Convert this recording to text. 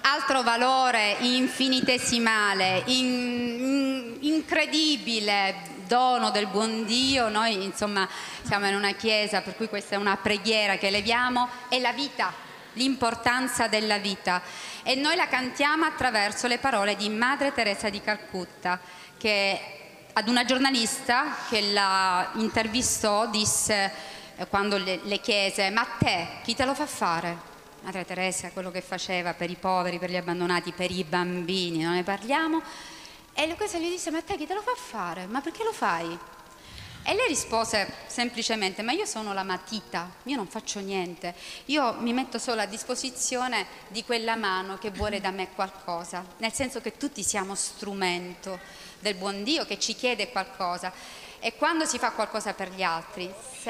altro valore infinitesimale, incredibile dono del buon Dio. Noi insomma siamo in una chiesa per cui questa è una preghiera che eleviamo, è la vita, l'importanza della vita, e noi la cantiamo attraverso le parole di Madre Teresa di Calcutta, che ad una giornalista che la intervistò disse, quando le chiese: ma a te chi te lo fa fare? Madre Teresa quello che faceva per i poveri, per gli abbandonati, per i bambini, non ne parliamo. E questa gli disse: ma a te chi te lo fa fare? Ma perché lo fai? E lei rispose semplicemente: ma io sono la matita, io non faccio niente, io mi metto solo a disposizione di quella mano che vuole da me qualcosa, nel senso che tutti siamo strumento del buon Dio che ci chiede qualcosa, e quando si fa qualcosa per gli altri,